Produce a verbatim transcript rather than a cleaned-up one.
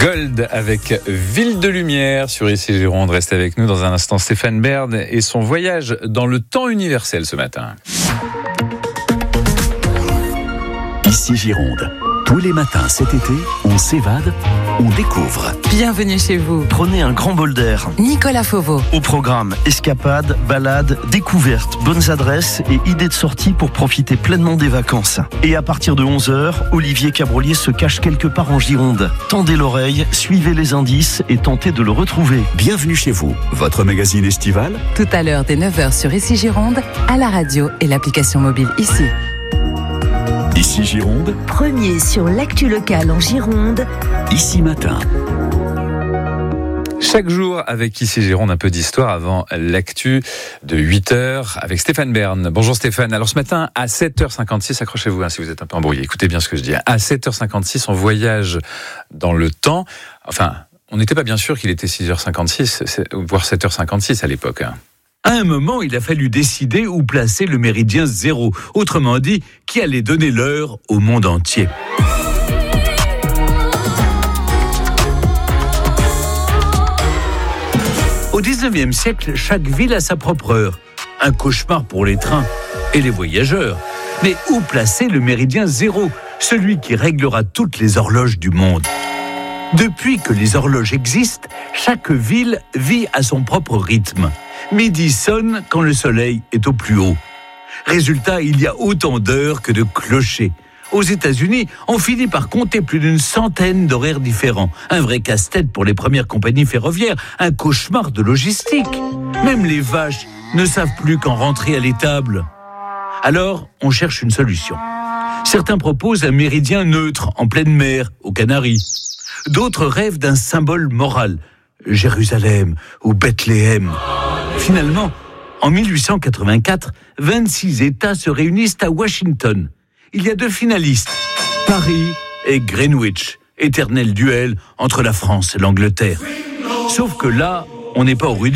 Gold avec Ville de Lumière sur Ici Gironde. Reste avec nous dans un instant Stéphane Bern et son voyage dans le temps universel ce matin. Ici Gironde. Tous les matins cet été, on s'évade, on découvre. Bienvenue chez vous. Prenez un grand bol d'air. Nicolas Fauveau. Au programme, escapades, balades, découvertes, bonnes adresses et idées de sortie pour profiter pleinement des vacances. Et à partir de onze heures, Olivier Cabrolier se cache quelque part en Gironde. Tendez l'oreille, suivez les indices et tentez de le retrouver. Bienvenue chez vous, votre magazine estival. Tout à l'heure dès neuf heures sur Ici Gironde, à la radio et l'application mobile Ici. Ici Gironde. Premier sur l'actu locale en Gironde. Ici Matin. Chaque jour, avec Ici Gironde, un peu d'histoire avant l'actu de huit heures avec Stéphane Bern. Bonjour Stéphane. Alors ce matin, à sept heures cinquante-six, accrochez-vous hein, si vous êtes un peu embrouillé. Écoutez bien ce que je dis. À sept heures cinquante-six, on voyage dans le temps. Enfin, on n'était pas bien sûr qu'il était six heures cinquante-six, voire sept heures cinquante-six à l'époque. Hein. À un moment, il a fallu décider où placer le méridien zéro. Autrement dit, qui allait donner l'heure au monde entier. Au dix-neuvième siècle, chaque ville a sa propre heure. Un cauchemar pour les trains et les voyageurs. Mais où placer le méridien zéro, celui qui réglera toutes les horloges du monde ? Depuis que les horloges existent, chaque ville vit à son propre rythme. Midi sonne quand le soleil est au plus haut. Résultat, il y a autant d'heures que de clochers. Aux États-Unis, on finit par compter plus d'une centaine d'horaires différents. Un vrai casse-tête pour les premières compagnies ferroviaires, un cauchemar de logistique. Même les vaches ne savent plus quand rentrer à l'étable. Alors, on cherche une solution. Certains proposent un méridien neutre en pleine mer, aux Canaries. D'autres rêvent d'un symbole moral, Jérusalem ou Bethléem. Finalement, en mille huit cent quatre-vingt-quatre, vingt-six États se réunissent à Washington. Il y a deux finalistes, Paris et Greenwich, éternel duel entre la France et l'Angleterre. Sauf que là, on n'est pas au rugby.